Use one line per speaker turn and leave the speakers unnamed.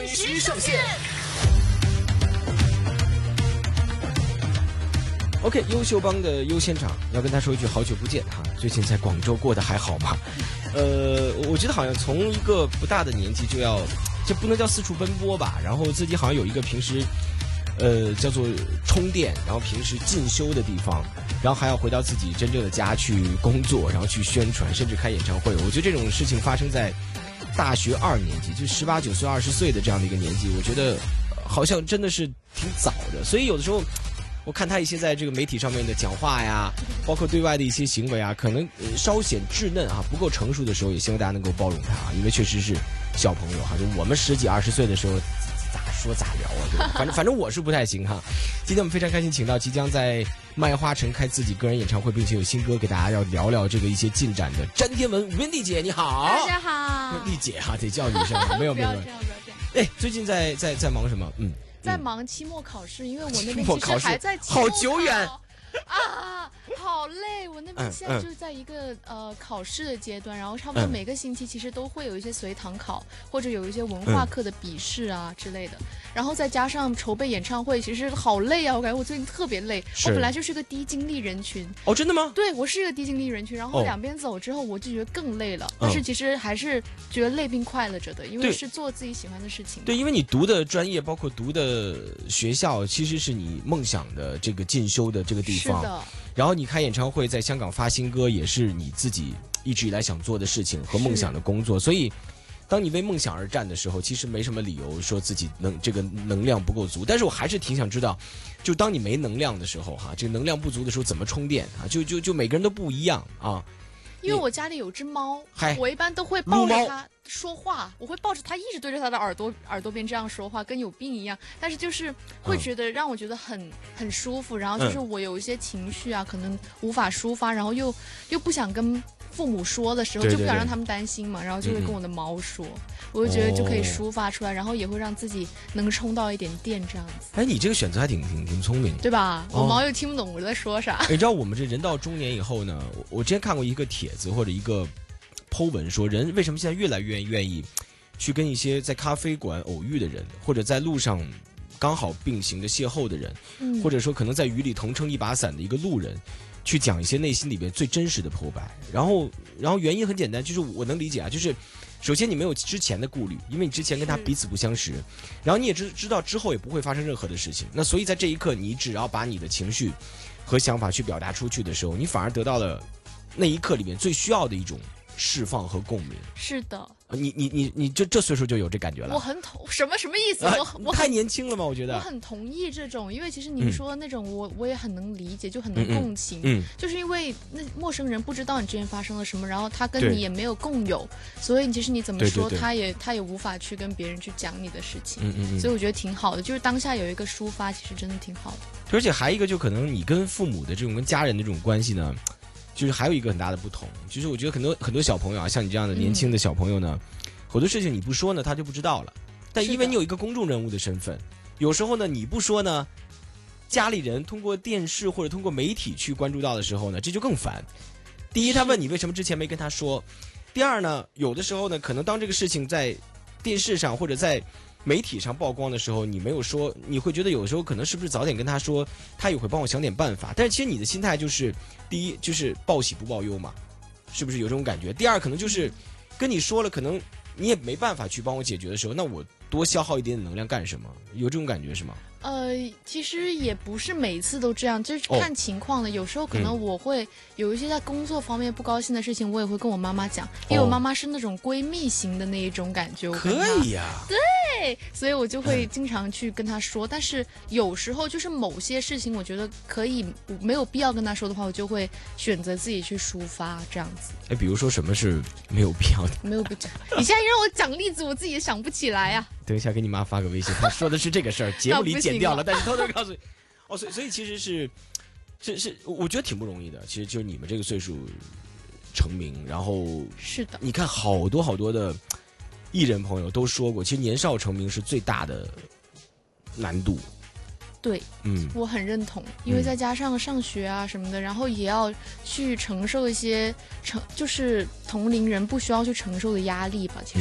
准时上线。
OK， 优秀帮的优先场要跟他说一句好久不见哈，最近在广州过得还好吗？我觉得好像从一个不大的年纪就不能叫四处奔波吧，然后自己好像有一个平时叫做充电，然后平时进修的地方，然后还要回到自己真正的家去工作，然后去宣传，甚至开演唱会。我觉得这种事情发生在大学2年级，就18、19岁、20岁的这样的一个年纪，我觉得好像真的是挺早的。所以有的时候我看他一些在这个媒体上面的讲话呀，包括对外的一些行为啊，可能稍显稚嫩啊，不够成熟的时候，也希望大家能够包容他啊，因为确实是小朋友哈，就我们10几20岁的时候咋说咋聊啊，对吧？反正我是不太行哈。今天我们非常开心，请到即将在麦花城开自己个人演唱会，并且有新歌给大家要聊聊这个一些进展的詹天文Wendy姐，你好。
大家好。
丽姐哈，得叫女生，没有。
不要这样。
哎，最近在忙什么？
在忙期末考试，因为我那边其实还在期末考。
好久远
啊，好累！我那边现在就是在一个考试的阶段，然后差不多每个星期其实都会有一些随堂考，或者有一些文化课的笔试啊之类的，然后再加上筹备演唱会，其实好累啊！我感觉我最近特别累。我本来就是个低精力人群。
哦，真的吗？
对，我是一个低精力人群，然后两边走之后，我就觉得更累了。但是其实还是觉得累并快乐着的，因为是做自己喜欢的事情。
对，因为你读的专业，包括读的学校，其实是你梦想的这个进修的这个地方。
是的。
然后你开演唱会，在香港发新歌，也是你自己一直以来想做的事情和梦想的工作。所以，当你为梦想而战的时候，其实没什么理由说自己这个能量不够足。但是我还是挺想知道，就当你没能量的时候，哈，这个能量不足的时候怎么充电啊？就每个人都不一样啊。
因为我家里有只猫，我一般都会抱着它说话，我会抱着它一直对着它的耳朵边这样说话，跟有病一样。但是就是会觉得让我觉得很舒服，然后就是我有一些情绪啊，可能无法抒发，然后又不想跟父母说的时候，就不想让他们担心嘛，然后就会跟我的猫说，我就觉得就可以抒发出来，然后也会让自己能充到一点电这样子。
哎，你这个选择还挺聪明，
对吧？我猫又听不懂我在说啥。
你知道我们这人到中年以后呢，我之前看过一个帖子或者一个 po 文说，人为什么现在越来越愿意去跟一些在咖啡馆偶遇的人，或者在路上刚好并行的邂逅的人，或者说可能在雨里同撑一把伞的一个路人，去讲一些内心里边最真实的剖白。然后原因很简单，就是我能理解啊，就是首先你没有之前的顾虑，因为你之前跟他彼此不相识，然后你也知道之后也不会发生任何的事情。那所以在这一刻，你只要把你的情绪和想法去表达出去的时候，你反而得到了那一刻里面最需要的一种释放和共鸣。
是的。
你这岁数就有这感觉了？
我很什么意思？我
太年轻了吗？我觉得
我很同意这种，因为其实你说的那种，我也很能理解，就很能共情。就是因为那陌生人不知道你之前发生了什么，然后他跟你也没有共有，所以其实你怎么说，他也无法去跟别人去讲你的事情。所以我觉得挺好的，就是当下有一个抒发，其实真的挺好的。
而且还一个，就可能你跟父母的这种跟家人的这种关系呢，就是还有一个很大的不同，就是我觉得很多小朋友啊，像你这样的年轻的小朋友呢，很多事情你不说呢，他就不知道了。但因为你有一个公众人物的身份，有时候呢你不说呢，家里人通过电视或者通过媒体去关注到的时候呢，这就更烦。第一，他问你为什么之前没跟他说；第二呢，有的时候呢，可能当这个事情在电视上或者在媒体上曝光的时候，你没有说，你会觉得有的时候可能是不是早点跟他说，他也会帮我想点办法。但是其实你的心态就是，第一就是报喜不报忧嘛，是不是有这种感觉？第二，可能就是跟你说了，可能你也没办法去帮我解决的时候，那我多消耗一点能量干什么？有这种感觉是吗？
其实也不是每次都这样，就是看情况的。有时候可能我会有一些在工作方面不高兴的事情，我也会跟我妈妈讲，因为我妈妈是那种闺蜜型的那一种感觉。
可以呀。
对，所以我就会经常去跟她说。但是有时候就是某些事情，我觉得可以没有必要跟她说的话，我就会选择自己去抒发这样子。
哎，比如说什么是没有必要的？
没有必要。你现在让我讲例子，我自己也想不起来啊。
等一下给你妈发个微信，她说的是这个事儿，节目里剪掉了，但是偷偷告诉你。哦，所以其实是，我觉得挺不容易的。其实就是你们这个岁数成名，然后
是的，
你看好多的艺人朋友都说过，其实年少成名是最大的难度。
对，我很认同，因为再加上上学啊什么的，然后也要去承受一些就是同龄人不需要去承受的压力吧，其实。